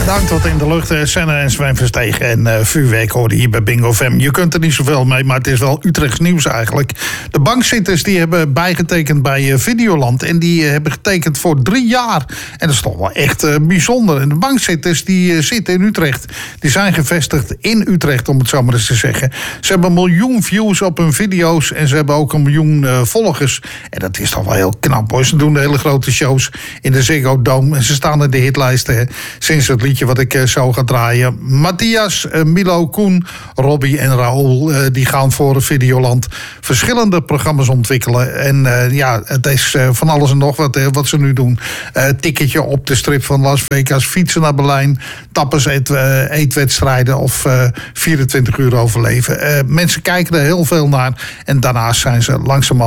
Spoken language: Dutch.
Dank tot in de lucht. Senna en Sven Verstegen en vuurwerk hoorde hier bij Bingo FM. Je kunt er niet zoveel mee, maar het is wel Utrechts nieuws eigenlijk. De bankzitters die hebben bijgetekend bij Videoland. En die hebben getekend voor 3 jaar. En dat is toch wel echt bijzonder. En de bankzitters die zitten in Utrecht. Die zijn gevestigd in Utrecht, om het zo maar eens te zeggen. Ze hebben 1 miljoen views op hun video's. En ze hebben ook 1 miljoen volgers. En dat is toch wel heel knap hoor. Ze doen hele grote shows in de Ziggo Dome. En ze staan in de hitlijsten sinds het liedje wat ik zo ga draaien. Matthias, Milo, Koen, Robbie en Raoul die gaan voor Videoland verschillende programma's ontwikkelen. En het is van alles en nog wat ze nu doen. Ticketje op de strip van Las Vegas, fietsen naar Berlijn, tappers, eetwedstrijden of 24 uur overleven. Mensen kijken er heel veel naar en daarnaast zijn ze langzamerhand